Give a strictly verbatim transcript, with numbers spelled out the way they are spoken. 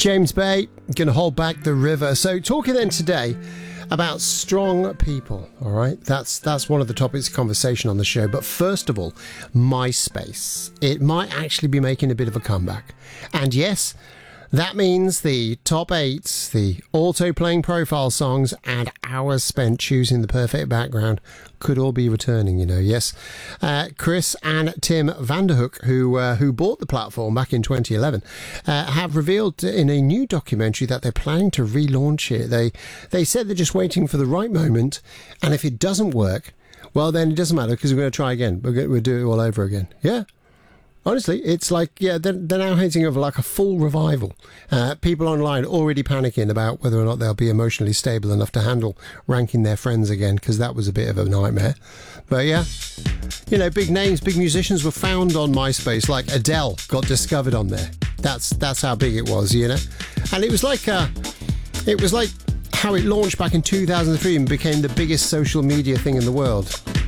James Bay, gonna hold back the river. So talking then today about strong people, all right? That's that's one of the topics of conversation on the show. But first of all, MySpace. It might actually be making a bit of a comeback. And yes, that means the top eight, the auto-playing profile songs, and hours spent choosing the perfect background could all be returning, you know, yes. Uh, Chris and Tim Vanderhook, who uh, who bought the platform back in twenty eleven, uh, have revealed in a new documentary that they're planning to relaunch it. They, they said they're just waiting for the right moment, and if it doesn't work, well, then it doesn't matter because we're going to try again. We're going to, we'll do it all over again. Yeah. Honestly, it's like, yeah, they're, they're now hinting of like a full revival. Uh, people online already panicking about whether or not they'll be emotionally stable enough to handle ranking their friends again, because that was a bit of a nightmare. But yeah, you know, big names, big musicians were found on MySpace, like Adele got discovered on there. That's that's how big it was, you know? And it was like, uh, it was like how it launched back in two thousand three and became the biggest social media thing in the world.